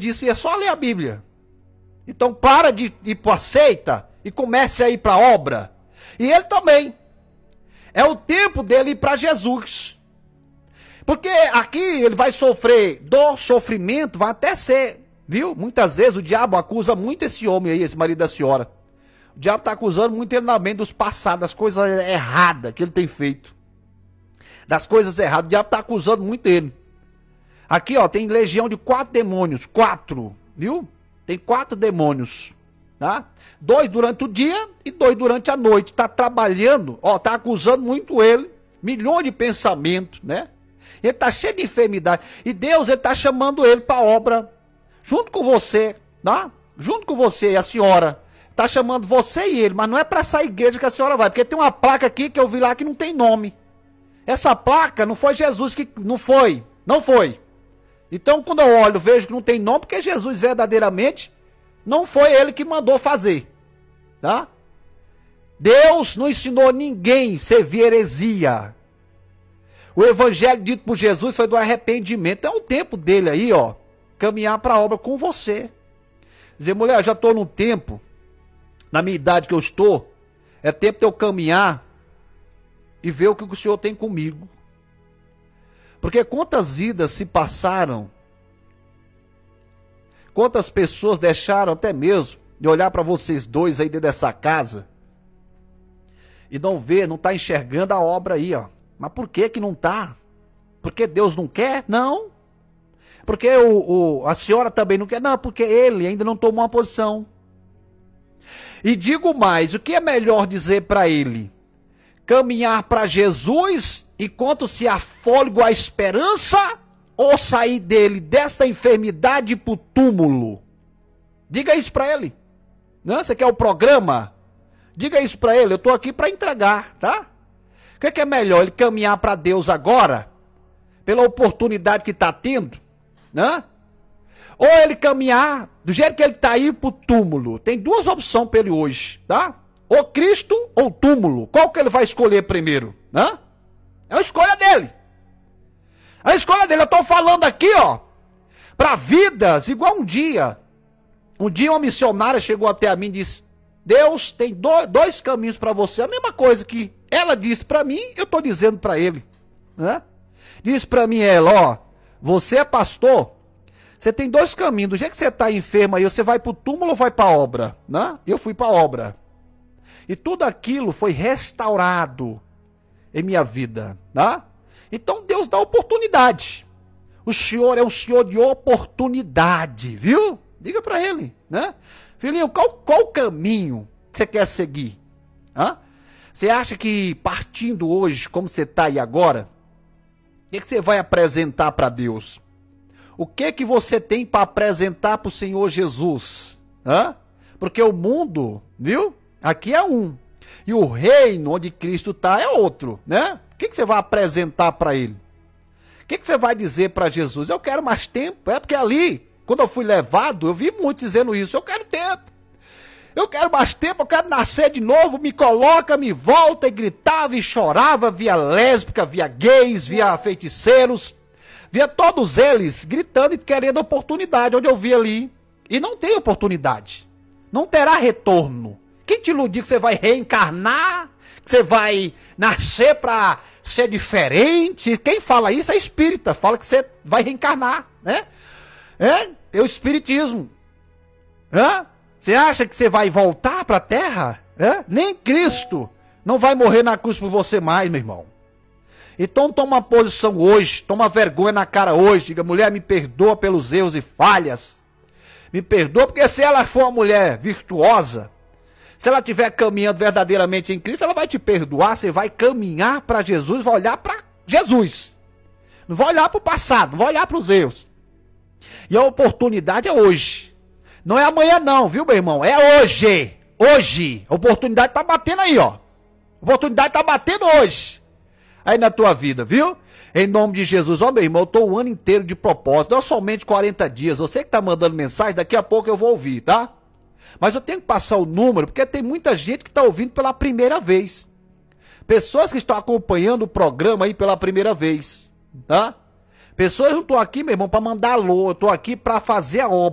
disse, é só ler a Bíblia. Então para de ir para a seita e comece a ir para a obra. E ele também. É o tempo dele ir para Jesus. Porque aqui ele vai sofrer dor, sofrimento, vai até ser, viu? Muitas vezes o diabo acusa muito esse homem aí, esse marido da senhora. O diabo está acusando muito ele na mente dos passados, das coisas erradas que ele tem feito. Das coisas erradas, o diabo está acusando muito ele. Aqui, ó, tem legião de 4 demônios, 4, viu? Tem 4 demônios, tá? 2 durante o dia e 2 durante a noite. Está trabalhando, ó, está acusando muito ele, milhões de pensamentos, né? Ele está cheio de enfermidade. E Deus, ele está chamando ele para a obra, junto com você, tá? Junto com você e a senhora. Está chamando você e ele, mas não é para essa igreja que a senhora vai, porque tem uma placa aqui que eu vi lá que não tem nome. Essa placa não foi Jesus que... Não foi. Então, quando eu olho, vejo que não tem nome, porque Jesus verdadeiramente não foi ele que mandou fazer, tá? Deus não ensinou ninguém a servir heresia. O evangelho dito por Jesus foi do arrependimento. É o tempo dele aí, ó, caminhar para a obra com você. Dizer, mulher, eu já estou no tempo, na minha idade que eu estou, é tempo de eu caminhar e ver o que o Senhor tem comigo. Porque quantas vidas se passaram, quantas pessoas deixaram até mesmo de olhar para vocês dois aí dentro dessa casa e não ver, não tá enxergando a obra aí, ó. Mas por que que não tá? Porque Deus não quer? Não. Porque a senhora também não quer? Não, porque ele ainda não tomou uma posição. E digo mais, o que é melhor dizer para ele? Caminhar para Jesus enquanto se há fôlego a esperança, ou sair dele desta enfermidade para o túmulo? Diga isso para ele. Não, você quer o programa? Diga isso para ele, eu estou aqui para entregar, tá? O que é melhor, ele caminhar para Deus agora, pela oportunidade que está tendo, né? Ou ele caminhar do jeito que ele está aí para o túmulo? Tem 2 opções para ele hoje, tá? Ou Cristo ou túmulo. Qual que ele vai escolher primeiro? Né? É a escolha dele. É a escolha dele. Eu estou falando aqui, ó, para vidas, igual um dia. Um dia uma missionária chegou até a mim e disse, Deus tem 2 caminhos para você. A mesma coisa que ela disse para mim, eu estou dizendo para ele. Né? Disse para mim ela, ó, você é pastor, você tem 2 caminhos. Do jeito que você está enfermo aí, você vai para o túmulo ou vai para a obra? Né? Eu fui para a obra. E tudo aquilo foi restaurado em minha vida, tá? Então Deus dá oportunidade. O Senhor é um Senhor de oportunidade, viu? Diga para ele, né? Filhinho, qual caminho você quer seguir? Hã? Você acha que partindo hoje, como você está aí agora, o que você vai apresentar para Deus? O que você tem para apresentar para o Senhor Jesus? Hã? Porque o mundo, viu? Aqui é um. E o reino onde Cristo está é outro, né? O que você vai apresentar para ele? O que você vai dizer para Jesus? Eu quero mais tempo. É porque ali, quando eu fui levado, eu vi muitos dizendo isso. Eu quero tempo. Eu quero mais tempo, eu quero nascer de novo. Me coloca, me volta. E gritava e chorava. Via lésbica, via gays, via feiticeiros. Via todos eles gritando e querendo oportunidade. Onde eu vi ali. E não tem oportunidade. Não terá retorno. Quem te iludiu que você vai reencarnar? Que você vai nascer para ser diferente? Quem fala isso é espírita. Fala que você vai reencarnar, né? É o espiritismo. Você acha que você vai voltar para a terra? Nem Cristo não vai morrer na cruz por você mais, meu irmão. Então toma uma posição hoje. Toma vergonha na cara hoje. Diga, mulher, me perdoa pelos erros e falhas. Me perdoa porque se ela for uma mulher virtuosa, se ela estiver caminhando verdadeiramente em Cristo, ela vai te perdoar, você vai caminhar para Jesus, vai olhar para Jesus. Não vai olhar para o passado, não vai olhar para os erros. E a oportunidade é hoje. Não é amanhã não, viu, meu irmão? É hoje. Hoje. A oportunidade está batendo aí, ó. A oportunidade está batendo hoje. Aí na tua vida, viu? Em nome de Jesus. Ó, meu irmão, eu estou o ano inteiro de propósito, não somente 40 dias. Você que está mandando mensagem, daqui a pouco eu vou ouvir, tá? Mas eu tenho que passar o número, porque tem muita gente que está ouvindo pela primeira vez. Pessoas que estão acompanhando o programa aí pela primeira vez, tá? Pessoas não estão aqui, meu irmão, para mandar alô, eu estou aqui para fazer a obra.